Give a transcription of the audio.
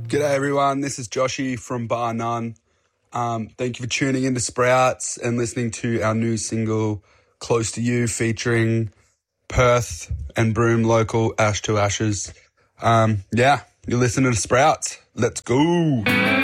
G'day everyone, this is Joshy from Bar None. Thank you for tuning into Sprouts and listening to our new single, Close to You, featuring Perth and Broome local Ash to Ashes. You're listening to Sprouts. Let's go.